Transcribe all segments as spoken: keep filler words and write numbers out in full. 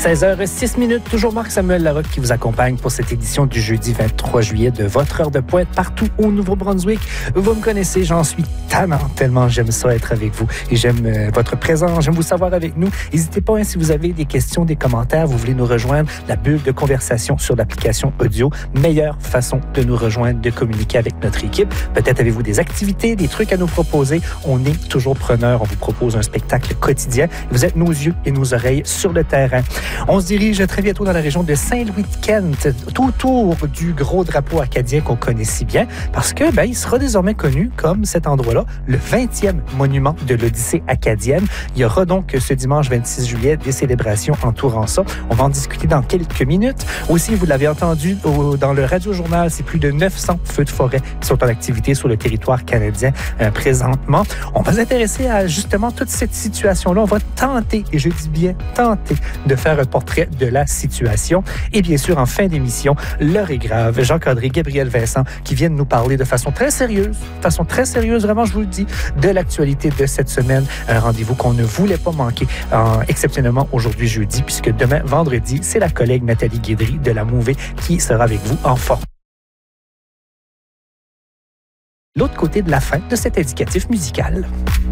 seize heures six minutes, toujours Marc-Samuel Larocque qui vous accompagne pour cette édition du jeudi vingt-trois juillet de votre heure de pointe partout au Nouveau-Brunswick. Vous me connaissez, j'en suis tannant, tellement j'aime ça être avec vous et j'aime euh, votre présence, j'aime vous savoir avec nous. N'hésitez pas, hein, si vous avez des questions, des commentaires, vous voulez nous rejoindre, la bulle de conversation sur l'application audio, meilleure façon de nous rejoindre, de communiquer avec notre équipe. Peut-être avez-vous des activités, des trucs à nous proposer. On est toujours preneurs, on vous propose un spectacle quotidien. Vous êtes nos yeux et nos oreilles sur le terrain. On se dirige très bientôt dans la région de Saint-Louis-de-Kent, tout autour du gros drapeau acadien qu'on connaît si bien, parce que ben, il sera désormais connu comme cet endroit-là, le vingtième monument de l'Odyssée acadienne. Il y aura donc ce dimanche vingt-six juillet des célébrations entourant ça. On va en discuter dans quelques minutes. Aussi, vous l'avez entendu au, dans le Radio-Journal, c'est plus de neuf cents feux de forêt qui sont en activité sur le territoire canadien euh, présentement. On va s'intéresser à justement toute cette situation-là. On va tenter, et je dis bien tenter, de faire un portrait de la situation. Et bien sûr, en fin d'émission, l'heure est grave. Jean Cadré, Gabriel Vincent, qui viennent nous parler de façon très sérieuse, de façon très sérieuse, vraiment, je vous le dis, de l'actualité de cette semaine. Un rendez-vous qu'on ne voulait pas manquer, euh, exceptionnellement aujourd'hui jeudi, puisque demain, vendredi, c'est la collègue Nathalie Guédry de la Mouvée qui sera avec vous en forme. L'autre côté de la fin de cet indicatif musical.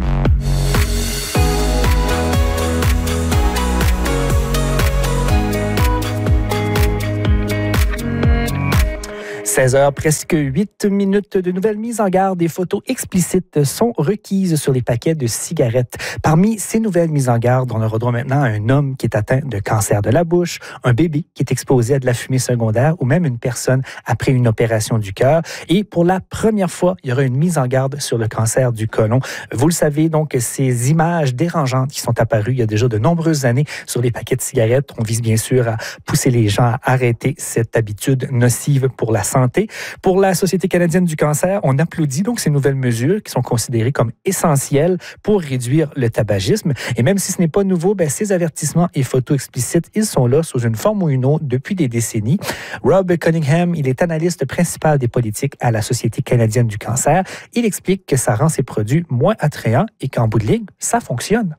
seize heures, presque huit minutes de nouvelles mises en garde. Des photos explicites sont requises sur les paquets de cigarettes. Parmi ces nouvelles mises en garde, on aura droit maintenant à un homme qui est atteint de cancer de la bouche, un bébé qui est exposé à de la fumée secondaire ou même une personne après une opération du cœur. Et pour la première fois, il y aura une mise en garde sur le cancer du côlon. Vous le savez, donc, ces images dérangeantes qui sont apparues il y a déjà de nombreuses années sur les paquets de cigarettes, on vise bien sûr à pousser les gens à arrêter cette habitude nocive pour la santé. Pour la Société canadienne du cancer, on applaudit donc ces nouvelles mesures qui sont considérées comme essentielles pour réduire le tabagisme. Et même si ce n'est pas nouveau, ben, ces avertissements et photos explicites, ils sont là sous une forme ou une autre depuis des décennies. Rob Cunningham, il est analyste principal des politiques à la Société canadienne du cancer. Il explique que ça rend ces produits moins attrayants et qu'en bout de ligne, ça fonctionne.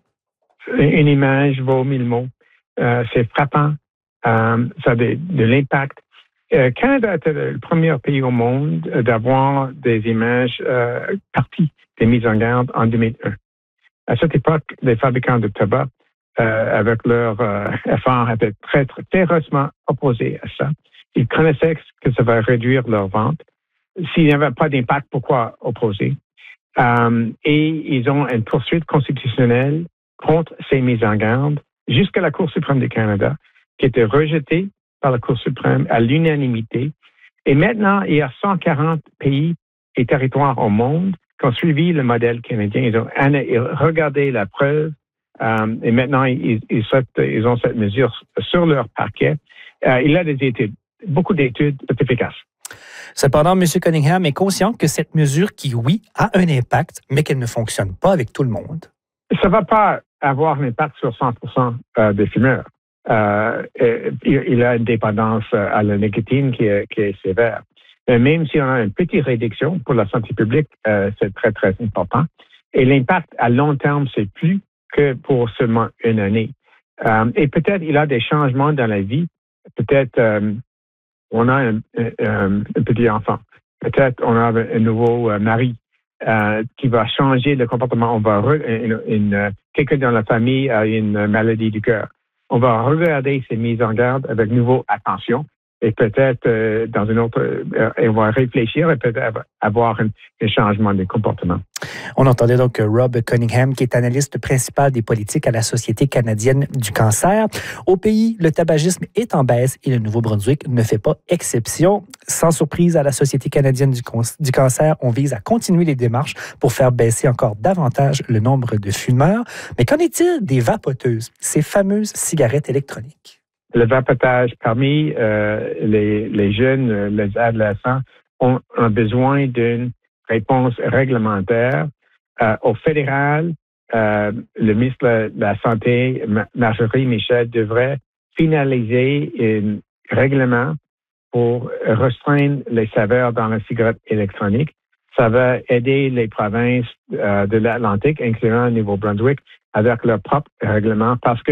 Une image vaut mille mots. Euh, c'est frappant. Euh, ça a de, de l'impact. Le Canada était le premier pays au monde d'avoir des images euh, parties des mises en garde en deux mille un. À cette époque, les fabricants de tabac, euh, avec leur euh, effort, étaient très, très férocement opposés à ça. Ils connaissaient que ça va réduire leur vente. S'il n'y avait pas d'impact, pourquoi opposer? Euh, et ils ont une poursuite constitutionnelle contre ces mises en garde jusqu'à la Cour suprême du Canada, qui était rejetée par la Cour suprême à l'unanimité. Et maintenant, il y a cent quarante pays et territoires au monde qui ont suivi le modèle canadien. Ils ont regardé la preuve euh, et maintenant, ils, ils, ils ont cette mesure sur leur parquet. Euh, il y a des études, beaucoup d'études, c'est efficace. Cependant, M. Cunningham est conscient que cette mesure qui, oui, a un impact, mais qu'elle ne fonctionne pas avec tout le monde. Ça ne va pas avoir un impact sur cent pour cent des fumeurs. Euh, il a une dépendance à la nicotine qui est, qui est sévère. Mais même si on a une petite réduction pour la santé publique, euh, c'est très, très important. Et l'impact à long terme, c'est plus que pour seulement une année. Euh, et peut-être il a des changements dans la vie. Peut-être euh, on a un, un, un petit enfant. Peut-être on a un nouveau euh, mari euh, qui va changer le comportement. On va re, une, une, quelqu'un dans la famille a une maladie du cœur. On va regarder ces mises en garde avec nouveau attention et peut-être euh, dans une autre, euh, on va réfléchir et peut-être avoir un, un changement de comportement. On entendait donc Rob Cunningham, qui est analyste principal des politiques à la Société canadienne du cancer. Au pays, le tabagisme est en baisse et le Nouveau-Brunswick ne fait pas exception. Sans surprise, à la Société canadienne du, con- du cancer, on vise à continuer les démarches pour faire baisser encore davantage le nombre de fumeurs. Mais qu'en est-il des vapoteuses, ces fameuses cigarettes électroniques? Le vapotage parmi euh, les, les jeunes, les adolescents, ont, ont besoin d'une réponse réglementaire. Euh, au fédéral, euh, le ministre de la Santé, Marjorie Michel, devrait finaliser un règlement pour restreindre les saveurs dans la cigarette électronique. Ça va aider les provinces euh, de l'Atlantique, incluant le Nouveau-Brunswick, avec leur propre règlement, parce que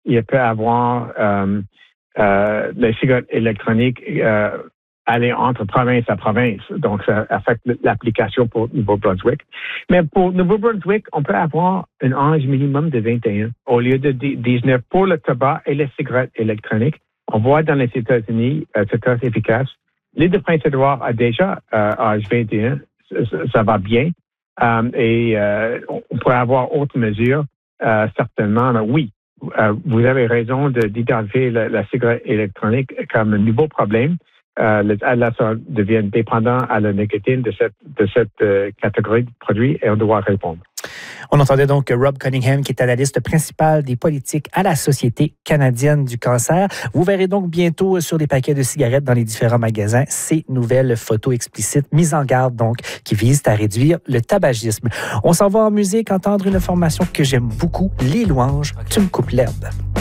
il peut avoir euh, euh, les cigarettes électroniques euh, aller entre province à province. Donc, ça affecte l'application pour Nouveau-Brunswick. Mais pour Nouveau-Brunswick, on peut avoir un âge minimum de vingt et un au lieu de dix-neuf pour le tabac et les cigarettes électroniques. On voit dans les États-Unis, euh, c'est très efficace. L'île de Prince-Édouard a déjà euh, âge vingt et un. Ça, ça va bien. Um, et euh, on pourrait avoir autres mesures, euh, certainement. Mais oui, euh, vous avez raison de, d'identifier la, la cigarette électronique comme un nouveau problème. Euh, les adolescents deviennent dépendants à la nicotine de cette, de cette euh, catégorie de produits et on doit répondre. On entendait donc Rob Cunningham, qui est analyste principal des politiques à la Société canadienne du cancer. Vous verrez donc bientôt sur les paquets de cigarettes dans les différents magasins ces nouvelles photos explicites, mises en garde donc, qui visent à réduire le tabagisme. On s'en va en musique, entendre une formation que j'aime beaucoup, Les Louanges, tu me coupes l'herbe.